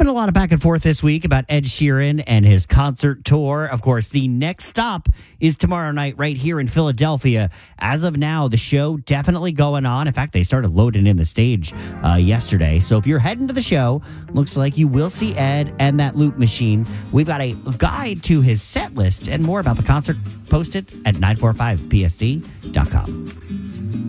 been a lot of back and forth this week about Ed Sheeran and his concert tour. Of course, the next stop is tomorrow night right here in Philadelphia. As of now, the show definitely going on. In fact, they started loading in the stage yesterday. So if you're heading to the show, looks like you will see Ed and that loop machine. We've got a guide to his set list and more about the concert posted at 945psd.com.